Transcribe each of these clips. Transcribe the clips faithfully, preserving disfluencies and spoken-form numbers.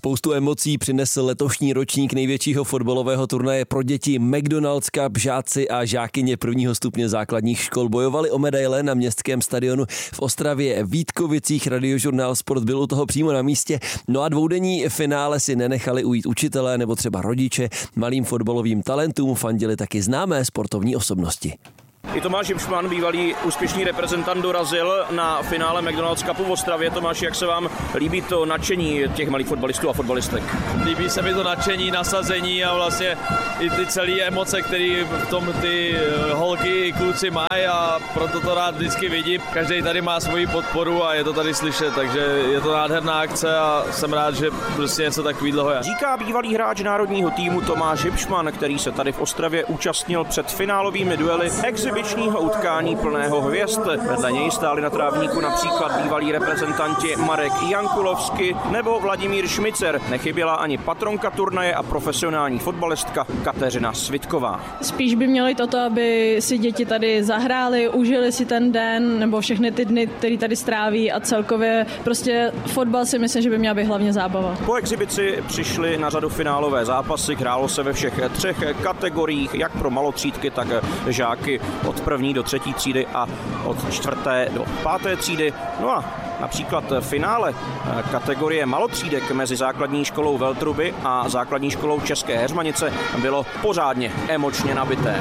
Spoustu emocí přinesl letošní ročník největšího fotbalového turnaje pro děti McDonald's Cup. Žáci a žákyně prvního stupně základních škol bojovali o medaile na městském stadionu v Ostravě Vítkovicích. Radiožurnál Sport byl u toho přímo na místě. No a dvoudenní finále si nenechali ujít učitelé nebo třeba rodiče. Malým fotbalovým talentům fandili taky známé sportovní osobnosti. I Tomáš Hipšman, bývalý úspěšný reprezentant, dorazil na finále McDonald's Cupu v Ostravě. Tomáš, jak se vám líbí to nadšení těch malých fotbalistů a fotbalistek? Líbí se mi to nadšení, nasazení a vlastně i ty celé emoce, které v tom ty holky i kluci mají, a proto to rád vždycky vidím. Každý tady má svoji podporu a je to tady slyšet, takže je to nádherná akce a jsem rád, že prostě něco takového je. Říká bývalý hráč národního týmu Tomáš Hipšman, který se tady v Ostravě účastnil před finálovými duely exibičního utkání plného hvězd. Vedle něj stáli na trávníku například bývalí reprezentanti Marek Jankulovsky nebo Vladimír Šmicer. Nechyběla ani patronka turnaje a profesionální fotbalistka Kateřina Svitková. Spíš by měli toto, aby si děti tady zahrály, užili si ten den nebo všechny ty dny, který tady stráví, a celkově prostě fotbal si myslím, že by měla být hlavně zábava. Po exibici přišly na řadu finálové zápasy, hrálo se ve všech třech kategoriích, jak pro malotřídky, tak žáky od první do třetí třídy a od čtvrté do páté třídy. No a například finále kategorie malotřídek mezi základní školou Veltruby a základní školou České Heřmanice bylo pořádně emočně nabité.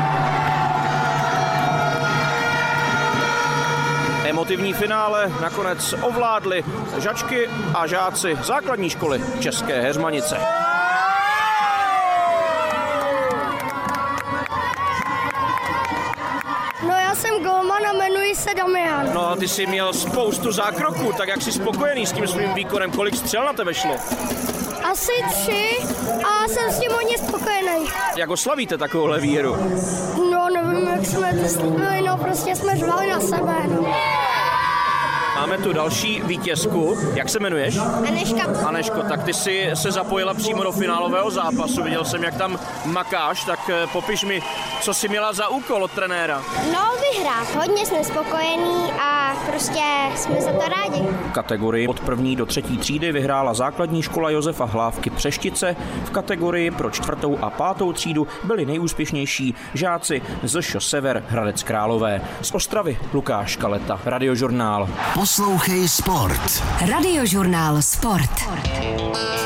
Emotivní finále nakonec ovládli žačky a žáci základní školy České Heřmanice. Já jsem golman a jmenuji se Damian. No a ty jsi měl spoustu zákroků, tak jak jsi spokojený s tím svým výkonem? Kolik střel na tebe šlo? Asi tři a jsem s tím hodně spokojený. Jak oslavíte takovouhle výhru? No nevím, jak jsme to slíbili, no prostě jsme řvali na sebe. No. Máme tu další vítězku. Jak se jmenuješ? Aneška. Aneško, tak ty jsi se zapojila přímo do finálového zápasu. Viděl jsem, jak tam makáš, tak popiš mi, co jsi měla za úkol od trenéra. No, vyhrát. Hodně jsme spokojení a prostě jsme za to rádi. V kategorii od první do třetí třídy vyhrála základní škola Josefa Hlávky Přeštice. V kategorii pro čtvrtou a pátou třídu byli nejúspěšnější žáci z ŠŠ Sever Hradec Králové. Z Ostravy Lukáš Kaleta, Radiožurnál. Poslouchej Sport. Radiožurnál Sport.